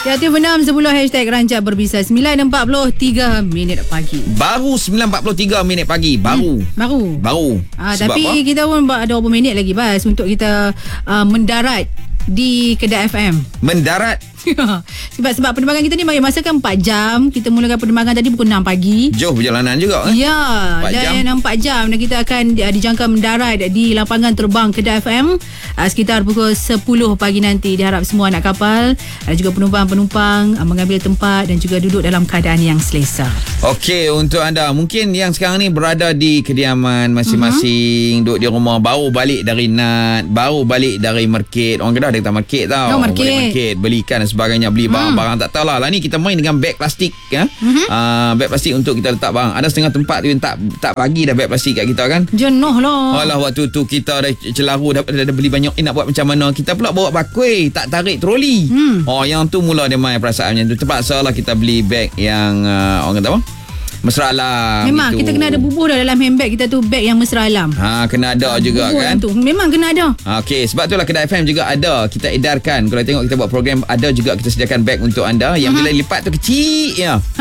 Kreatif Benam 10 hashtag rancak berbisa 9.43 minit pagi. Baru 9.43 minit pagi. Baru. Tapi apa? kita pun ada beberapa minit lagi Bas untuk kita mendarat di Kedah FM. Mendarat. Sebab penerbangan kita ni bagi masa kan 4 jam. Kita mulakan penerbangan tadi pukul 6 pagi. Jauh perjalanan juga. Ya, 4 dan 4 jam dan kita akan dijangka mendarat di lapangan terbang Kedah FM sekitar pukul 10 pagi nanti. Diharap semua anak kapal dan juga penumpang-penumpang mengambil tempat dan juga duduk dalam keadaan yang selesa. Okey, untuk anda mungkin yang sekarang ni berada di kediaman masing-masing, duduk di rumah, baru balik dari NAT, baru balik dari market. Orang Kedah ada kata market tau. Market, belikan dan sebagainya, beli barang-barang tak tahulah. Lah ni kita main dengan beg plastik ya. Beg plastik untuk kita letak barang. Ada setengah tempat tu yang tak bagi dah beg plastik kat kita kan. Jenuh lah. Alah, waktu tu kita dah celaru dah beli banyak, nak buat macam mana. Kita pula bawa bakui, tak tarik troli. Yang tu mula dia main perasaan macam tu. Terpaksa lah kita beli beg yang orang kata apa? Mesra Alam. Memang kita kena ada bubuh dah dalam handbag kita tu, beg yang Mesra Alam. Kena ada juga kan tu. Memang kena ada. Okey, sebab tu lah Kedah FM juga ada, kita edarkan. Kalau tengok kita buat program, ada juga kita sediakan beg untuk anda yang bila lipat tu kecil ya.